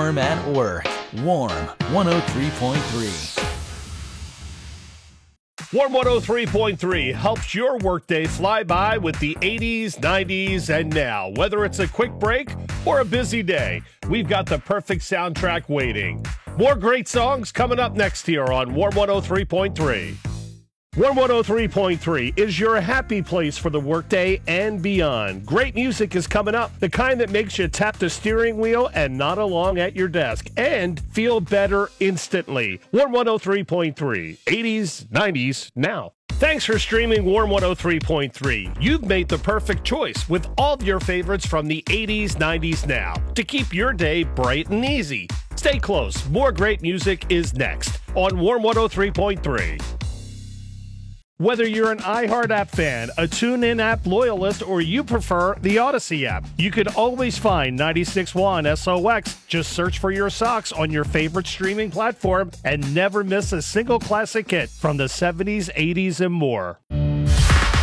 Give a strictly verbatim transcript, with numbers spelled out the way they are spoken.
warm at work. Warm one oh three point three. Warm one oh three point three helps your workday fly by with the eighties, nineties, and now. Whether it's a quick break or a busy day, we've got the perfect soundtrack waiting. More great songs coming up next here on Warm one oh three point three. Warm one oh three point three is your happy place for the workday and beyond. Great music is coming up, the kind that makes you tap the steering wheel and nod along at your desk and feel better instantly. Warm one oh three point three, eighties, nineties, now. Thanks for streaming Warm one oh three point three. You've made the perfect choice with all of your favorites from the eighties, nineties, now to keep your day bright and easy. Stay close. More great music is next on Warm one oh three point three. Whether you're an iHeart app fan, a TuneIn app loyalist, or you prefer the Odyssey app, you can always find ninety-six point one S O X. Just search for your socks on your favorite streaming platform and never miss a single classic hit from the seventies, eighties, and more.